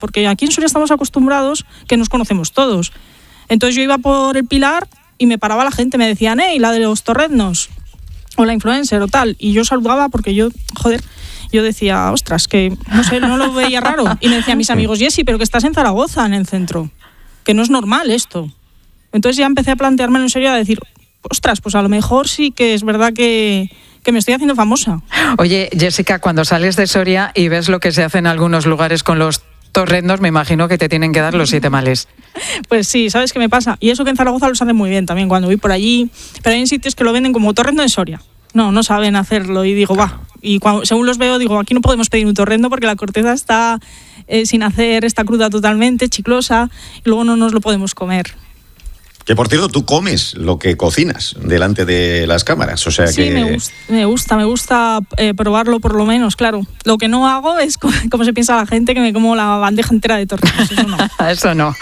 porque aquí en Soria estamos acostumbrados que nos conocemos todos. Entonces yo iba por el Pilar y me paraba la gente, me decían, ¿y la de los torreznos? O la influencer o tal. Y yo saludaba porque yo decía, ostras, que no sé, no lo veía raro. Y me decían mis amigos, Jessy, pero que estás en Zaragoza, en el centro. Que no es normal esto. Entonces ya empecé a planteármelo en serio, a decir, ostras, pues a lo mejor sí que es verdad que me estoy haciendo famosa. Oye, Jessica, cuando sales de Soria y ves lo que se hace en algunos lugares con los torreznos, me imagino que te tienen que dar los 7 males. Pues sí, ¿sabes qué me pasa? Y eso que en Zaragoza los hacen muy bien también cuando voy por allí, pero hay sitios que lo venden como torrezno en Soria. No saben hacerlo y digo, va. Y según los veo, digo, aquí no podemos pedir un torrezno porque la corteza está sin hacer, está cruda totalmente, chiclosa, y luego no nos lo podemos comer. Que por cierto, tú comes lo que cocinas delante de las cámaras, o sea sí, que... me gusta probarlo por lo menos, claro. Lo que no hago es, como se piensa la gente, que me como la bandeja entera de torreznos, eso no. Eso no.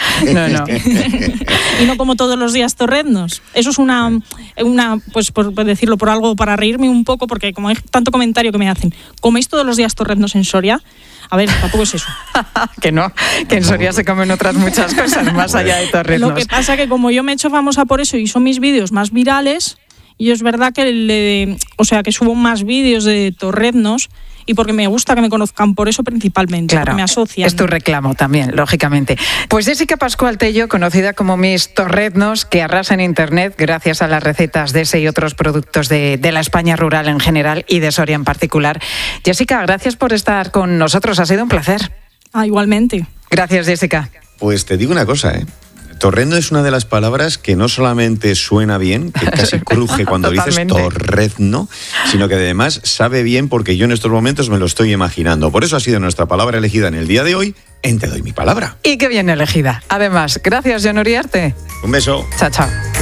Y no como todos los días torreznos. Eso es una pues por decirlo, por algo, para reírme un poco, porque como hay tanto comentario que me hacen, ¿coméis todos los días torreznos en Soria? A ver, tampoco es eso. Que no, que en Soria se comen otras muchas cosas más allá de torreznos. Lo que pasa que como yo me he hecho famosa por eso y son mis vídeos más virales, y es verdad que que subo más vídeos de torreznos y porque me gusta que me conozcan por eso principalmente, claro, porque me asocian. Es tu reclamo también, lógicamente. Pues Jessica Pascual Tello, conocida como Miss Torreznos, que arrasa en internet gracias a las recetas de ese y otros productos de la España rural en general y de Soria en particular. Jessica, gracias por estar con nosotros, ha sido un placer. Igualmente. Gracias, Jessica. Pues te digo una cosa, torrezno es una de las palabras que no solamente suena bien, que casi cruje cuando dices torrezno, sino que además sabe bien porque yo en estos momentos me lo estoy imaginando. Por eso ha sido nuestra palabra elegida en el día de hoy en Te doy mi palabra. Y qué bien elegida. Además, gracias, Jon Uriarte. Un beso. Chao, chao.